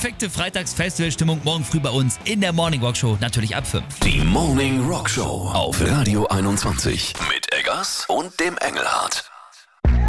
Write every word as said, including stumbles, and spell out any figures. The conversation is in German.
perfekte Freitags-Festival-Stimmung morgen früh bei uns in der Morning Rock Show, natürlich ab fünf. Die Morning Rock Show auf Radio einundzwanzig mit Eggers und dem Engelhardt.